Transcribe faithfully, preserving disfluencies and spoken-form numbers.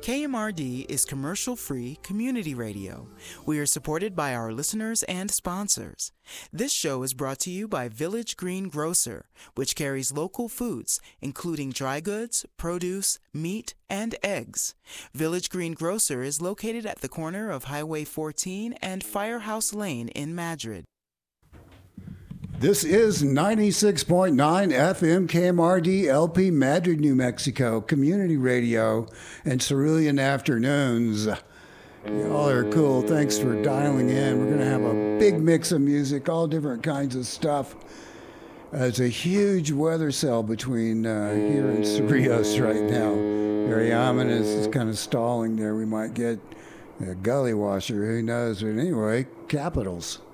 K M R D is commercial-free community radio. We are supported by our listeners and sponsors. This show is brought to you by Village Green Grocer, which carries local foods, including dry goods, produce, meat, and eggs. Village Green Grocer is located at the corner of Highway fourteen and Firehouse Lane in Madrid. This is ninety-six point nine F M K M R D L P Madrid, New Mexico, community radio and Cerulean Afternoons. Y'all are cool. Thanks for dialing in. We're going to have a big mix of music, all different kinds of stuff. Uh, there's a huge weather cell between uh, here and Cerrillos right now. Very ominous. It's kind of stalling there. We might get a gully washer. Who knows? But anyway, Capitals.